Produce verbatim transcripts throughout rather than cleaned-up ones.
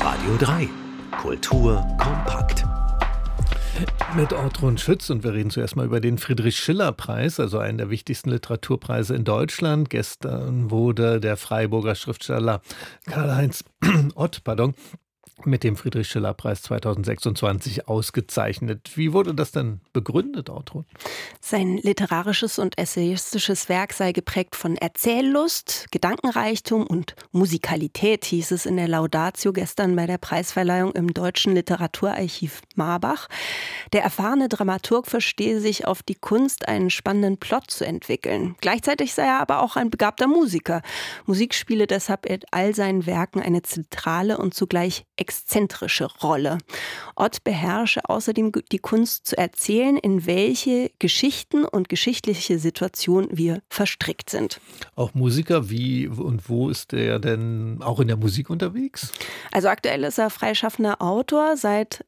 Radio drei. Kultur kompakt. Mit Ortrun Schütz, und wir reden zuerst mal über den Friedrich-Schiller-Preis, also einen der wichtigsten Literaturpreise in Deutschland. Gestern wurde der Freiburger Schriftsteller Karl-Heinz Ott, pardon, mit dem Friedrich-Schiller-Preis zweitausendsechsundzwanzig ausgezeichnet. Wie wurde das denn begründet, Ortrun? Sein literarisches und essayistisches Werk sei geprägt von Erzähllust, Gedankenreichtum und Musikalität, hieß es in der Laudatio gestern bei der Preisverleihung im Deutschen Literaturarchiv Marbach. Der erfahrene Dramaturg verstehe sich auf die Kunst, einen spannenden Plot zu entwickeln. Gleichzeitig sei er aber auch ein begabter Musiker. Musik spiele deshalb in all seinen Werken eine zentrale und zugleich exzentrische Rolle. Ott beherrsche außerdem die Kunst zu erzählen, in welche Geschichten und geschichtliche Situationen wir verstrickt sind. Auch Musiker, wie und wo ist er denn auch in der Musik unterwegs? Also aktuell ist er freischaffender Autor seit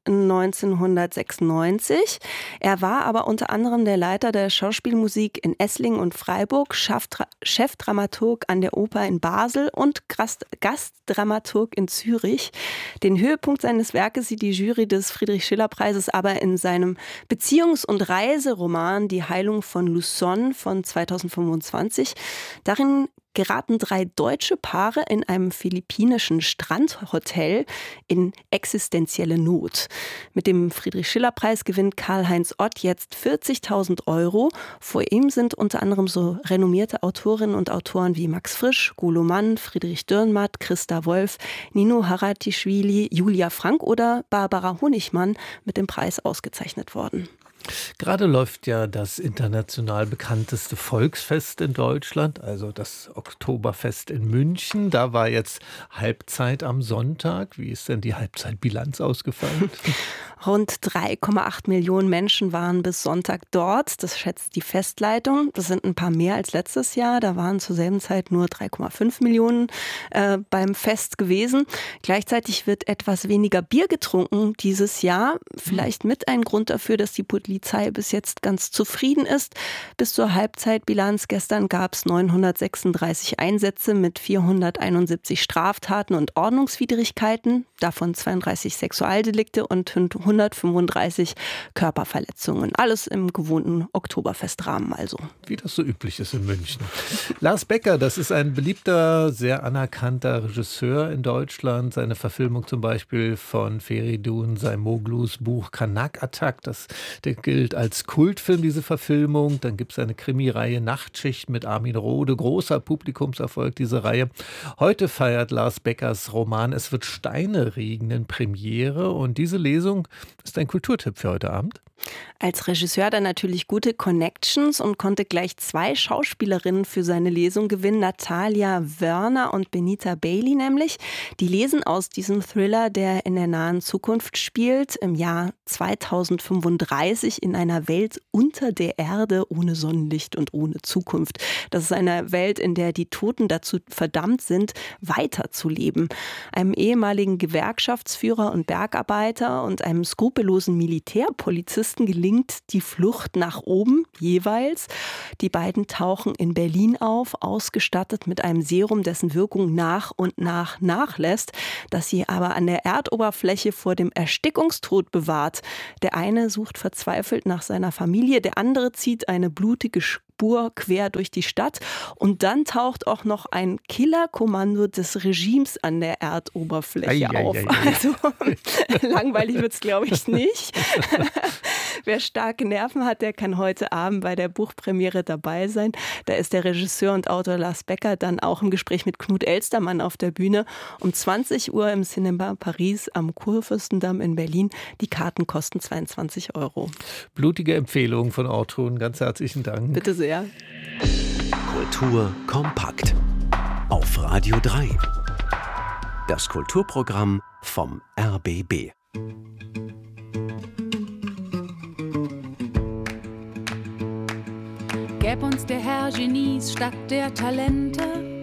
neunzehnhundertsechsundneunzig. Er war aber unter anderem der Leiter der Schauspielmusik in Esslingen und Freiburg, Chefdramaturg an der Oper in Basel und Gastdramaturg in Zürich. Den Höhepunkt seines Werkes sieht die Jury des Friedrich-Schiller-Preises aber in seinem Beziehungs- und Reiseroman Die Heilung von Luzon von zweitausendfünfundzwanzig. Darin geraten drei deutsche Paare in einem philippinischen Strandhotel in existenzielle Not. Mit dem Friedrich-Schiller-Preis gewinnt Karl-Heinz Ott jetzt vierzigtausend Euro. Vor ihm sind unter anderem so renommierte Autorinnen und Autoren wie Max Frisch, Golo Mann, Friedrich Dürrenmatt, Christa Wolf, Nino Haratischvili, Julia Frank oder Barbara Honigmann mit dem Preis ausgezeichnet worden. Gerade läuft ja das international bekannteste Volksfest in Deutschland, also das Oktoberfest in München. Da war jetzt Halbzeit am Sonntag. Wie ist denn die Halbzeitbilanz ausgefallen? Rund drei Komma acht Millionen Menschen waren bis Sonntag dort. Das schätzt die Festleitung. Das sind ein paar mehr als letztes Jahr. Da waren zur selben Zeit nur drei Komma fünf Millionen äh, beim Fest gewesen. Gleichzeitig wird etwas weniger Bier getrunken dieses Jahr. Vielleicht mit ein Grund dafür, dass die Polizei bis jetzt ganz zufrieden ist. Bis zur Halbzeitbilanz gestern gab es neunhundertsechsunddreißig Einsätze mit vierhunderteinundsiebzig Straftaten und Ordnungswidrigkeiten, davon zweiunddreißig Sexualdelikte und hundertfünfunddreißig Körperverletzungen. Alles im gewohnten Oktoberfestrahmen also. Wie das so üblich ist in München. Lars Becker, das ist ein beliebter, sehr anerkannter Regisseur in Deutschland. Seine Verfilmung zum Beispiel von Feridun Saimoglus Buch Kanak Attack, das der gilt als Kultfilm, diese Verfilmung. Dann gibt es eine Krimireihe Nachtschicht mit Armin Rohde. Großer Publikumserfolg, diese Reihe. Heute feiert Lars Beckers Roman Es wird Steine regnen Premiere. Und diese Lesung ist ein Kulturtipp für heute Abend. Als Regisseur hat er natürlich gute Connections und konnte gleich zwei Schauspielerinnen für seine Lesung gewinnen, Natalia Wörner und Benita Bailey nämlich. Die lesen aus diesem Thriller, der in der nahen Zukunft spielt, im Jahr zweitausendfünfunddreißig in einer Welt unter der Erde, ohne Sonnenlicht und ohne Zukunft. Das ist eine Welt, in der die Toten dazu verdammt sind, weiterzuleben. Einem ehemaligen Gewerkschaftsführer und Bergarbeiter und einem skrupellosen Militärpolizisten gelingt die Flucht nach oben jeweils. Die beiden tauchen in Berlin auf, ausgestattet mit einem Serum, dessen Wirkung nach und nach nachlässt, das sie aber an der Erdoberfläche vor dem Erstickungstod bewahrt. Der eine sucht verzweifelt nach seiner Familie, der andere zieht eine blutige Spur quer durch die Stadt und dann taucht auch noch ein Killerkommando des Regimes an der Erdoberfläche ei, auf. Ei, ei, ei. Also langweilig wird es, glaube ich, nicht. Wer starke Nerven hat, der kann heute Abend bei der Buchpremiere dabei sein. Da ist der Regisseur und Autor Lars Becker dann auch im Gespräch mit Knut Elstermann auf der Bühne. Um zwanzig Uhr im Cinema Paris am Kurfürstendamm in Berlin. Die Karten kosten zweiundzwanzig Euro. Blutige Empfehlung von Ortrun. Ganz herzlichen Dank. Bitte sehr. Kultur kompakt. Auf Radio drei. Das Kulturprogramm vom R B B. Gäb uns der Herr Genies statt der Talente